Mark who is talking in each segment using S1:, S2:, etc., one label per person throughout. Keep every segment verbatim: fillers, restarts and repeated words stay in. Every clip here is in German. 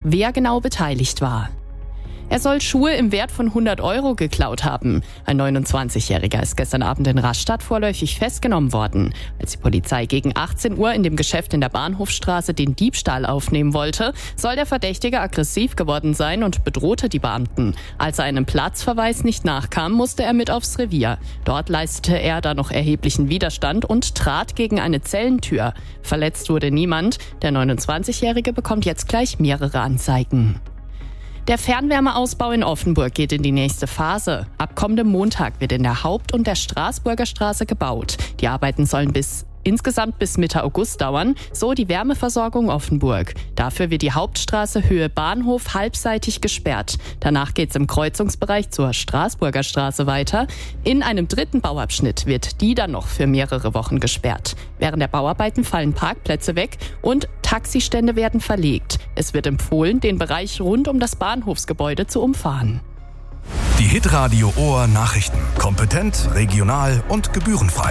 S1: wer genau beteiligt war. Er soll Schuhe im Wert von hundert Euro geklaut haben. Ein neunundzwanzigjähriger ist gestern Abend in Rastatt vorläufig festgenommen worden. Als die Polizei gegen achtzehn Uhr in dem Geschäft in der Bahnhofstraße den Diebstahl aufnehmen wollte, soll der Verdächtige aggressiv geworden sein und bedrohte die Beamten. Als er einem Platzverweis nicht nachkam, musste er mit aufs Revier. Dort leistete er dann noch erheblichen Widerstand und trat gegen eine Zellentür. Verletzt wurde niemand. Der neunundzwanzigjährige bekommt jetzt gleich mehrere Anzeigen. Der Fernwärmeausbau in Offenburg geht in die nächste Phase. Ab kommendem Montag wird in der Haupt- und der Straßburger Straße gebaut. Die Arbeiten sollen bis insgesamt bis Mitte August dauern, so die Wärmeversorgung Offenburg. Dafür wird die Hauptstraße Höhe Bahnhof halbseitig gesperrt. Danach geht es im Kreuzungsbereich zur Straßburger Straße weiter. In einem dritten Bauabschnitt wird die dann noch für mehrere Wochen gesperrt. Während der Bauarbeiten fallen Parkplätze weg und Taxistände werden verlegt. Es wird empfohlen, den Bereich rund um das Bahnhofsgebäude zu umfahren.
S2: Die Hitradio Ohr Nachrichten. Kompetent, regional und gebührenfrei.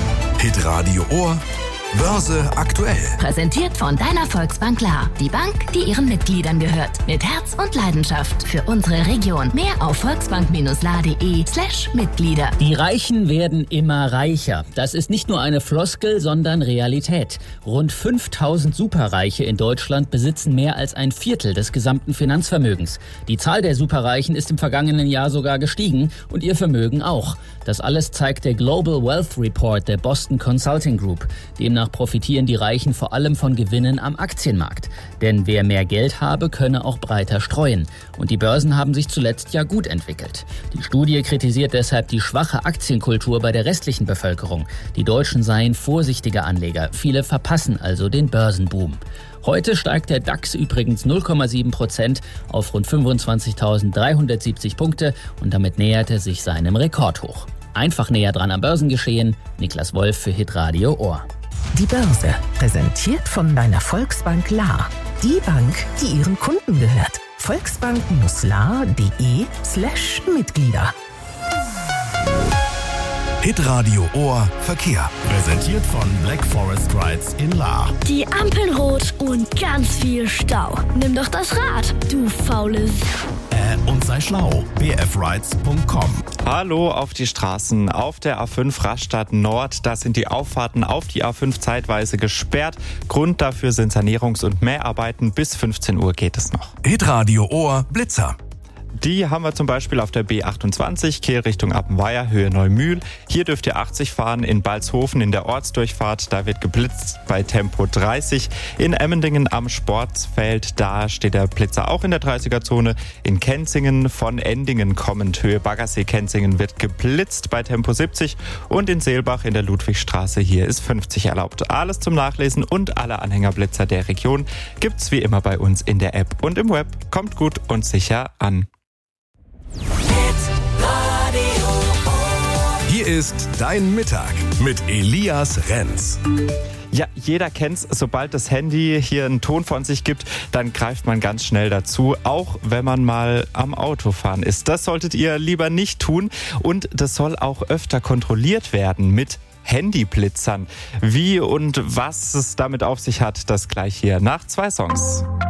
S2: Hitradio Ohr, Börse aktuell.
S3: Präsentiert von deiner Volksbank Lahr. Die Bank, die ihren Mitgliedern gehört. Mit Herz und Leidenschaft für unsere Region. Mehr auf volksbank-lahr.de slash Mitglieder.
S4: Die Reichen werden immer reicher. Das ist nicht nur eine Floskel, sondern Realität. Rund fünftausend Superreiche in Deutschland besitzen mehr als ein Viertel des gesamten Finanzvermögens. Die Zahl der Superreichen ist im vergangenen Jahr sogar gestiegen und ihr Vermögen auch. Das alles zeigt der Global Wealth Report der Boston Consulting Group. Demnach profitieren die Reichen vor allem von Gewinnen am Aktienmarkt. Denn wer mehr Geld habe, könne auch breiter streuen. Und die Börsen haben sich zuletzt ja gut entwickelt. Die Studie kritisiert deshalb die schwache Aktienkultur bei der restlichen Bevölkerung. Die Deutschen seien vorsichtige Anleger. Viele verpassen also den Börsenboom. Heute steigt der DAX übrigens null Komma sieben Prozent auf rund fünfundzwanzigtausenddreihundertsiebzig Punkte und damit nähert er sich seinem Rekordhoch. Einfach näher dran am Börsengeschehen. Niklas Wolf für Hitradio Ohr.
S5: Die Börse, präsentiert von deiner Volksbank Lahr. Die Bank, die ihren Kunden gehört. volksbank-lahr.de slash Mitglieder.
S2: Hitradio Ohr Verkehr. Präsentiert von Black Forest Rides in Lahr.
S6: Die Ampeln rot und ganz viel Stau. Nimm doch das Rad, du faules.
S2: Äh, und sei schlau. b f rides punkt com.
S7: Hallo auf die Straßen. Auf der A fünf Rastatt Nord, da sind die Auffahrten auf die A fünf zeitweise gesperrt. Grund dafür sind Sanierungs- und Mäharbeiten. Bis fünfzehn Uhr geht es noch.
S2: Hitradio Ohr Blitzer.
S7: Die haben wir zum Beispiel auf der B achtundzwanzig, Kehrrichtung Appenweier, Höhe Neumühl. Hier dürft ihr achtzig fahren, in Balzhofen in der Ortsdurchfahrt, da wird geblitzt bei Tempo dreißig. In Emmendingen am Sportsfeld, da steht der Blitzer auch in der dreißiger-Zone. In Kenzingen von Endingen kommend, Höhe Baggersee-Kenzingen, wird geblitzt bei Tempo siebzig. Und in Seelbach in der Ludwigstraße, hier ist fünfzig erlaubt. Alles zum Nachlesen und alle Anhängerblitzer der Region gibt's wie immer bei uns in der App und im Web. Kommt gut und sicher an.
S2: Hier ist dein Mittag mit Elias Renz.
S7: Ja, jeder kennt's. Sobald das Handy hier einen Ton von sich gibt, dann greift man ganz schnell dazu, auch wenn man mal am Autofahren ist. Das solltet ihr lieber nicht tun und das soll auch öfter kontrolliert werden mit Handyblitzern. Wie und was es damit auf sich hat, das gleich hier nach zwei Songs.